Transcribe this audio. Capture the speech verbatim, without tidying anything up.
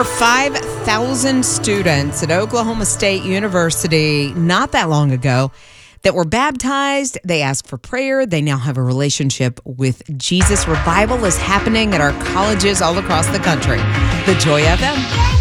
were five thousand students at Oklahoma State University not that long ago that were baptized. They asked for prayer. They now have a relationship with Jesus. Revival is happening at our colleges all across the country. The Joy F M.